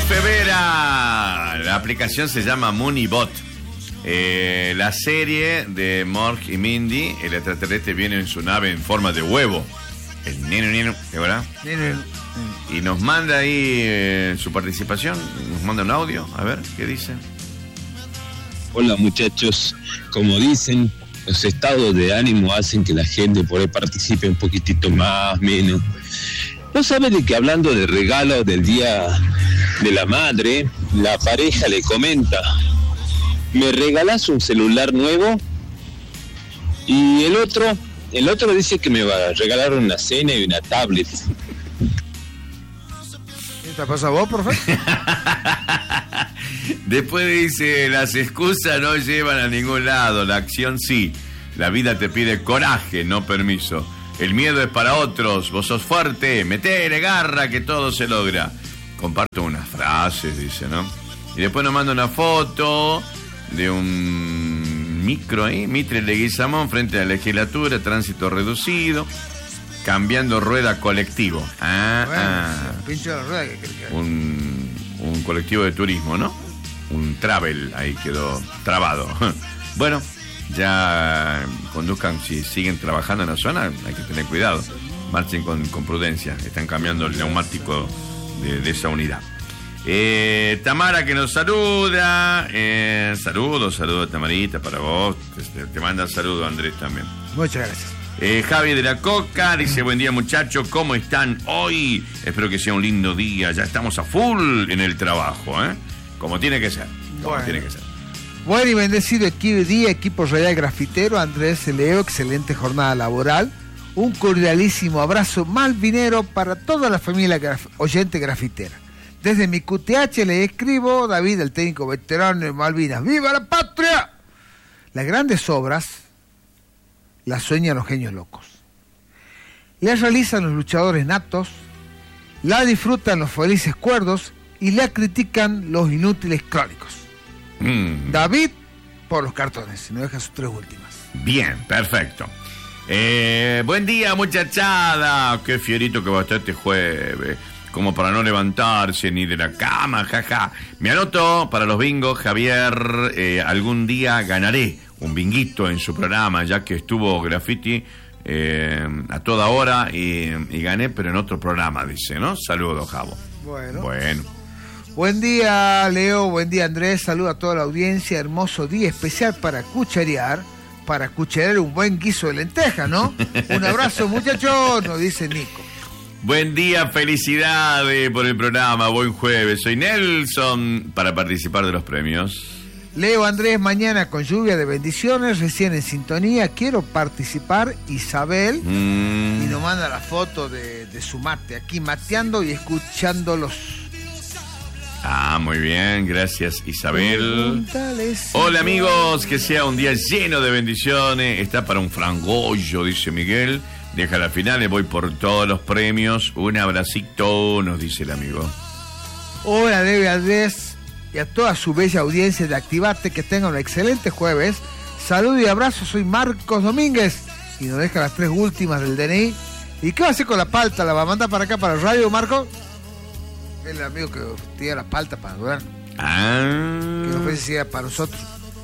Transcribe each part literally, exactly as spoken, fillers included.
Profe Vera, la aplicación se llama Moonybot. Eh, la serie de Mork y Mindy, el extraterrestre viene en su nave en forma de huevo. El neno, neno, ¿verdad? Neno. Y nos manda ahí eh, su participación, nos manda un audio, a ver, ¿qué dice? Hola muchachos, como dicen, los estados de ánimo hacen que la gente por ahí participe un poquitito más, menos. ¿No saben de que hablando de regalos del Día de la Madre, la pareja le comenta, ¿me regalás un celular nuevo? Y el otro, el otro dice que me va a regalar una cena y una tablet. ¿Qué te pasa a vos, profe? Después dice, las excusas no llevan a ningún lado, la acción sí. La vida te pide coraje, no permiso. El miedo es para otros, vos sos fuerte, metele garra que todo se logra. Comparto unas frases, dice, ¿no? Y después nos manda una foto de un micro ahí, Mitre Leguizamón frente a la legislatura, tránsito reducido, cambiando rueda colectivo. Ah, bueno, ah. Pincho la rueda que que Un, un colectivo de turismo, ¿no? Un travel, ahí quedó trabado. Bueno, ya conduzcan, si siguen trabajando en la zona, hay que tener cuidado. Marchen con, con prudencia, están cambiando el neumático de, de esa unidad. Eh, Tamara que nos saluda. Eh, saludos, saludos Tamarita para vos. Te, te manda saludos Andrés también. Muchas gracias. Eh, Javi de la Coca dice, buen día muchachos, ¿cómo están hoy? Espero que sea un lindo día, ya estamos a full en el trabajo, ¿eh? Como tiene que ser, como bueno. tiene que ser. Buen y bendecido equipo, día, equipo Radial Grafitero, Andrés Leo, excelente jornada laboral. Un cordialísimo abrazo malvinero para toda la familia graf oyente grafitera. Desde mi Q T H le escribo, David, el técnico veterano de Malvinas. ¡Viva la patria! Las grandes obras las sueñan los genios locos. Las realizan los luchadores natos, la disfrutan los felices cuerdos y la critican los inútiles crónicos. Mm. David, por los cartones, no deja sus tres últimas. Bien, perfecto. Eh, buen día, muchachada. Qué fierito que va a estar este jueves. Como para no levantarse ni de la cama, jaja. Me anoto para los bingos, Javier. Eh, algún día ganaré un binguito en su programa, ya que estuvo Graffiti eh, a toda hora y, y gané, pero en otro programa, dice, ¿no? Saludos, Javo. Bueno. Bueno. Buen día, Leo. Buen día, Andrés. Saludo a toda la audiencia. Hermoso día especial para cucharear. Para cucharear un buen guiso de lenteja, ¿no? Un abrazo, muchachos, nos dice Nico. Buen día, felicidades por el programa. Buen jueves. Soy Nelson para participar de los premios. Leo, Andrés, mañana con lluvia de bendiciones, recién en sintonía. Quiero participar, Isabel. Mm. Y nos manda la foto de, de su mate, aquí mateando y escuchándolos. Ah, muy bien, gracias Isabel. Hola amigos, que sea un día lleno de bendiciones. Está para un frangollo, dice Miguel. Deja la final, le voy por todos los premios. Un abracito, nos dice el amigo. Hola, Leo, Andrés, y a toda su bella audiencia de Activate, que tengan un excelente jueves. Saludos y abrazos, soy Marcos Domínguez. Y nos deja las tres últimas del D N I. ¿Y qué va a hacer con la palta? ¿La va a mandar para acá, para el radio, Marcos? El amigo que tenía la palta para durar. Ah. Que no fuese si era para nosotros.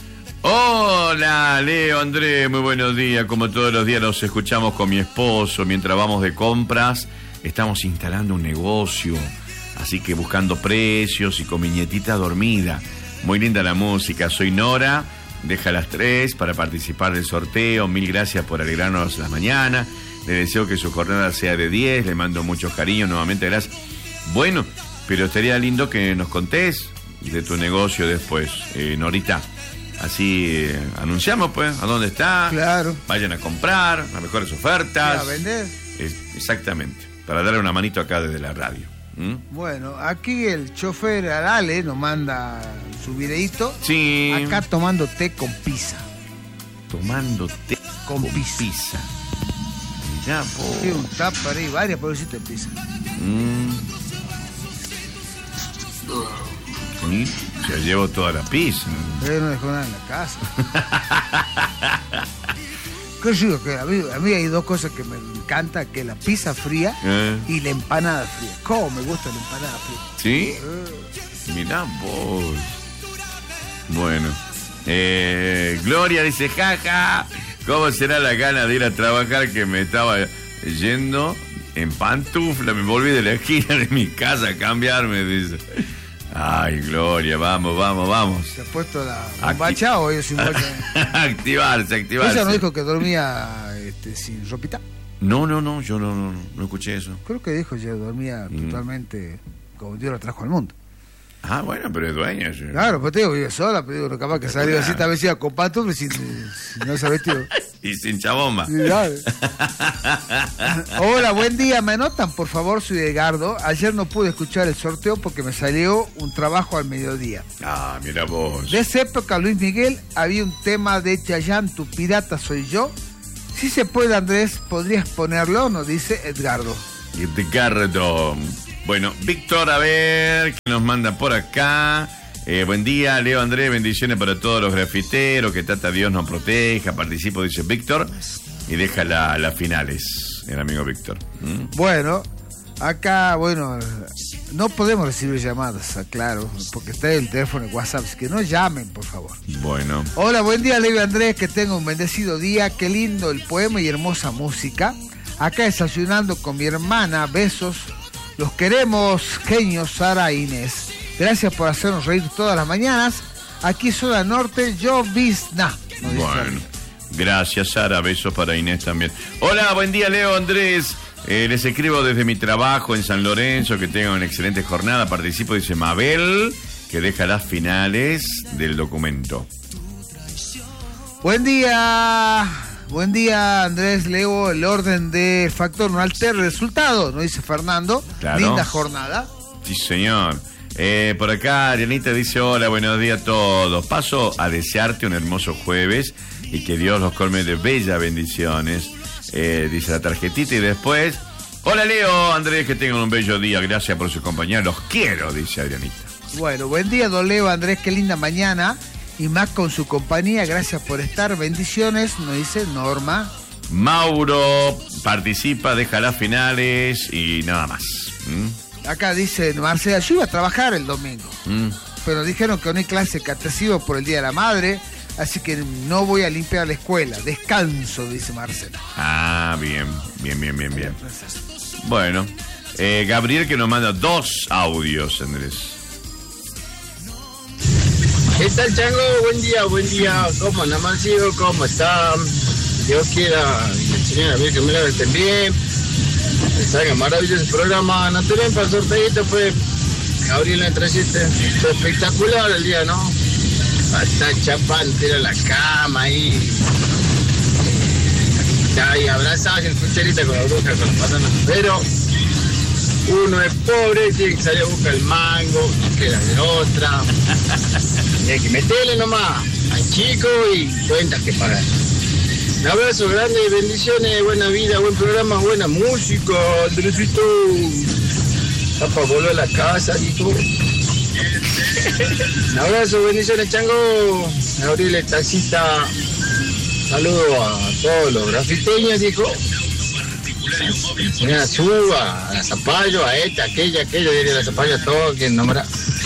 Hola, Leo, Andrés, muy buenos días. Como todos los días los escuchamos con mi esposo mientras vamos de compras. Estamos instalando un negocio, así que buscando precios y con mi nietita dormida. Muy linda la música. Soy Nora, deja las tres para participar del sorteo. Mil gracias por alegrarnos las mañanas. Le deseo que su jornada sea de diez. Le mando muchos cariños, nuevamente gracias. Bueno, pero estaría lindo que nos contés de tu negocio después, eh, Norita. Así eh, anunciamos, pues, a dónde está. Claro. Vayan a comprar, las mejores ofertas. ¿A vender? Es, exactamente, para darle una manito acá desde la radio. ¿Mm? Bueno, aquí el chofer Arale nos manda su videíto. Sí. Acá tomando té con pizza. Tomando té con, con pizza. pizza. Mirá, po. Tiene un tupper ahí, varias pobrecitas de pizza. Mm. Y se llevó toda la pizza. Pero no dejó nada en la casa. ¿Qué digo? Que a mí, a mí hay dos cosas que me encantan, que la pizza fría eh. y la empanada fría. ¿Cómo me gusta la empanada fría? ¿Sí? Eh. Mirá vos. Bueno. Eh, Gloria dice, jaja, ¿cómo será la gana de ir a trabajar que me estaba yendo en pantufla? Me volví de la esquina de mi casa a cambiarme, dice. Ay, Gloria, vamos, vamos, vamos. ¿Se ha puesto la bombacha o yo sin bombacha? Activarse, activarse. ¿Ella no dijo que dormía este, sin ropita? No, no, no, yo no, no, no escuché eso. Creo que dijo que dormía mm. totalmente como Dios la trajo al mundo. Ah, bueno, pero es dueña. Sí. Claro, pues te digo, vive sola, pero digo, capaz que salió así, está vestida con pantuflas sin, sin no se ha vestido. Y sin chabomba. Sí, hola, buen día, ¿me anotan? Por favor, soy Edgardo. Ayer no pude escuchar el sorteo porque me salió un trabajo al mediodía. Ah, mira vos. De esa época, Luis Miguel, había un tema de Chayanne, Tu pirata soy yo. Si se puede, Andrés, ¿podrías ponerlo? Nos dice Edgardo. Edgardo. Bueno, Víctor, a ver, ¿qué nos manda por acá? Eh, buen día, Leo, Andrés, bendiciones para todos los grafiteros, que Tata Dios nos proteja, participo, dice Víctor, y deja las la finales, el amigo Víctor. ¿Mm? Bueno, acá, bueno, no podemos recibir llamadas, aclaro, porque está el teléfono de WhatsApp, así que no llamen, por favor. Bueno. Hola, buen día, Leo, Andrés, que tenga un bendecido día, qué lindo el poema y hermosa música. Acá desayunando con mi hermana, besos. Los queremos, genios, Sara e Inés. Gracias por hacernos reír todas las mañanas. Aquí Zona Norte, Llovizna. Bueno, gracias, Sara. Besos para Inés también. Hola, buen día, Leo, Andrés. Eh, les escribo desde mi trabajo en San Lorenzo. Que tengan una excelente jornada. Participo, dice Mabel, que deja las finales del documento. Buen día. Buen día, Andrés, Leo, el orden de factor no altera el resultado, nos dice Fernando. Claro. Linda jornada. Sí, señor. Eh, por acá, Arianita dice, hola, buenos días a todos. Paso a desearte un hermoso jueves y que Dios los colme de bellas bendiciones. Eh, dice la tarjetita y después, hola, Leo, Andrés, que tengan un bello día. Gracias por su compañía. Los quiero, dice Arianita. Bueno, buen día, don Leo, Andrés, qué linda mañana. Y más con su compañía, gracias por estar, bendiciones, nos dice Norma. Mauro participa, deja las finales y nada más. ¿Mm? Acá dice Marcela, yo iba a trabajar el domingo, ¿Mm? pero dijeron que no hay clase de catecismo por el Día de la Madre, así que no voy a limpiar la escuela, descanso, dice Marcela. Ah, bien, bien, bien, bien, bien. Bueno, eh, Gabriel que nos manda dos audios, Andrés. ¿Qué tal, Chango? Buen día, buen día. ¿Cómo andan, Mancio? ¿Cómo están? Dios quiera, el Señor, a mí que me la estén bien. Que salga maravilloso el programa. No tenemos para el sorteito, pues. Gabriel me trajiste. Fue espectacular el día, ¿no? Está chapando, tira la cama ahí. Está ahí abrazado el cucharita con la bruja, con los patanos. Pero uno es pobre, tiene que salir a buscar el mango, que era de otra. Y hay que meterle nomás al chico y cuentas que pagar. Un abrazo grande, bendiciones, buena vida, buen programa, buena música, Andresito. Está para volver a la casa, hijo. Un abrazo, bendiciones, Chango. Gabriel, el taxista. Saludo a todos los grafiteños, hijo. A Suba, a la Zapallo, a esta, aquella, aquella, diría la Zapallo, a todos, quien nombra.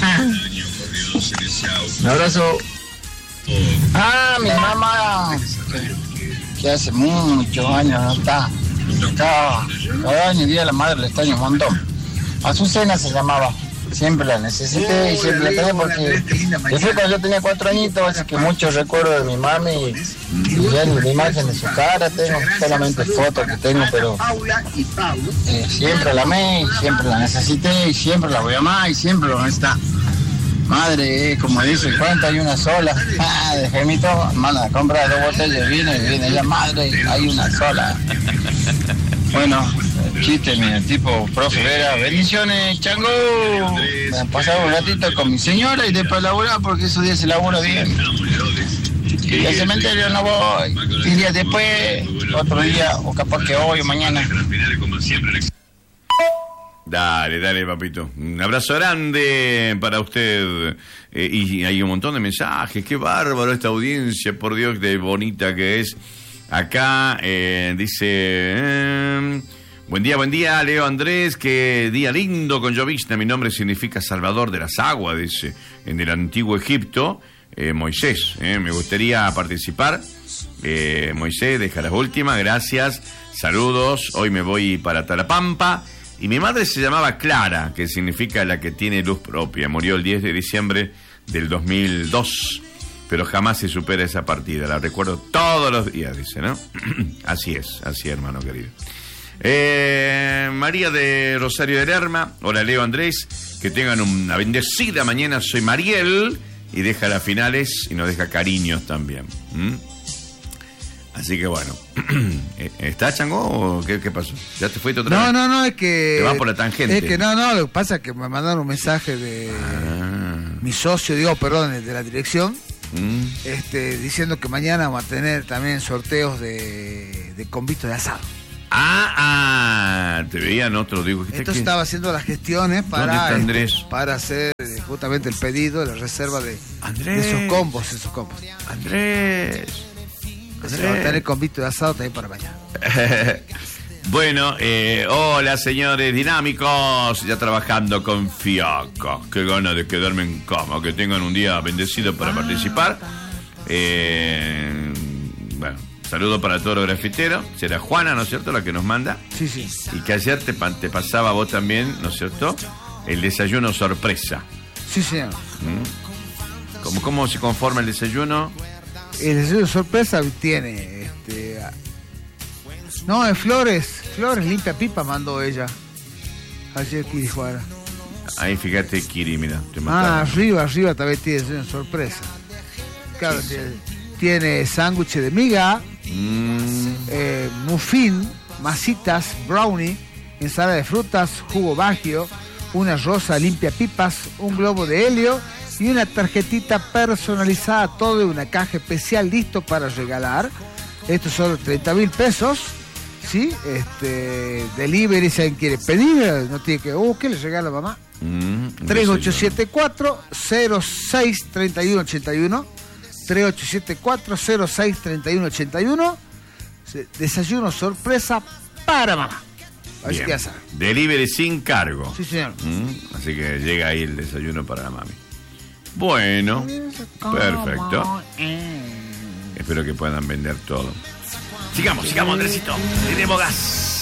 Un abrazo. Ah, mi mamá, que, que hace muchos años no está. Cada, cada año, Día de la Madre, le extraño un montón. Azucena se llamaba. Siempre la necesité y siempre la tenía porque fue cuando yo tenía cuatro añitos, así que muchos recuerdos de mi mami y, y ya ni la imagen de su cara tengo, solamente fotos que tengo, pero eh, siempre la amé y siempre la necesité y siempre la voy a amar y siempre lo está. Madre, eh, como dice el cuento, hay una sola. Ah, de Gemito, manda a comprar dos botellas de vino y viene ella, madre, hay una sola. Bueno, chiste, mi tipo profe Vera, bendiciones, Chango. Me han pasado un ratito con mi señora y después laburar porque esos días se labura bien. Y al cementerio no voy. Y días después, otro día, o capaz que hoy o mañana. Dale, dale, papito. Un abrazo grande para usted. Eh, y hay un montón de mensajes. Qué bárbaro esta audiencia, por Dios, de bonita que es. Acá eh, dice... Eh, Buen día, buen día, Leo Andrés, qué día lindo con llovizna. Mi nombre significa Salvador de las Aguas, dice, en el antiguo Egipto, eh, Moisés. Eh, me gustaría participar. Eh, Moisés, deja las últimas, gracias, saludos. Hoy me voy para Talapampa. Y mi madre se llamaba Clara, que significa la que tiene luz propia. Murió el diez de diciembre del dos mil dos, pero jamás se supera esa partida. La recuerdo todos los días, dice, ¿no? Así es, así es, hermano querido. Eh, María de Rosario de Lerma. Hola, Leo Andrés, que tengan una bendecida mañana. Soy Mariel, y deja las finales y nos deja cariños también. ¿Mm? Así que bueno. ¿Estás, Chango, o qué, qué pasó? ¿Ya te fuiste otra no, vez? No, no, es que... Te vas por la tangente. Es que no, no, lo que pasa es que me mandaron un mensaje de ah. mi socio, digo, perdón, de la dirección, mm. este, diciendo que mañana vamos a tener también sorteos de, de convito de asado. Ah, ah, te veían otro, digo. Entonces que... estaba haciendo las gestiones para, Andrés? Este, para hacer justamente el pedido, la reserva de, Andrés. de esos combos, esos combos. Andrés. Andrés. Vamos a tener convito de asado también para mañana. Bueno, eh, hola señores dinámicos, ya trabajando con fiaca. Qué ganas de quedarme en cama, que tengan un día bendecido para ah. participar. Eh, bueno, saludo para todos los grafiteros. Será Juana, ¿no es cierto?, la que nos manda. Sí, sí. Y que ayer te, te pasaba a vos también, ¿no es cierto?, el desayuno sorpresa. Sí, señor. ¿Mm? ¿Cómo, ¿Cómo se conforma el desayuno? El desayuno sorpresa tiene... este No, es Flores. Flores limpia pipa mandó ella. Ayer Kiri Juara. Ahí fíjate, Kiri, mira. Te ah, arriba, arriba también tiene desayuno sorpresa. Claro, sí. tiene, tiene sándwich de miga, mm. eh, muffin, masitas, brownie, ensalada de frutas, jugo bagio, una rosa limpia pipas, un globo de helio y una tarjetita personalizada, todo de una caja especial listo para regalar. Estos son treinta mil pesos. Sí, este, delivery, si alguien quiere pedir, no tiene que, uh, ¿qué le regala mamá? Mm, tres ocho siete cuatro cero seis tres uno ocho uno, tres ocho siete cuatro cero seis tres uno ocho uno, desayuno sorpresa para mamá. Así que ya saben. Delivery sin cargo. Sí, señor. Mm, así que llega ahí el desayuno para la mami. Bueno, perfecto. Espero que puedan vender todo. Sigamos, sigamos, Andresito. Tenemos gas.